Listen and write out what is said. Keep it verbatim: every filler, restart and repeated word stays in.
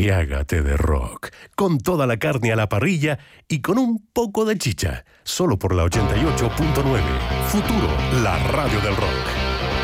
Embriágate de rock, con toda la carne a la parrilla y con un poco de chicha, solo por la ochenta y ocho punto nueve. Futuro, la radio del rock.